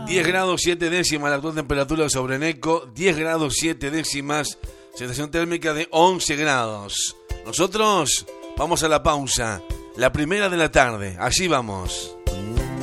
10 grados 7 décimas la actual temperatura sobre Neco, 10 grados 7 décimas, sensación térmica de 11 grados. Nosotros vamos a la pausa, la primera de la tarde, allí vamos.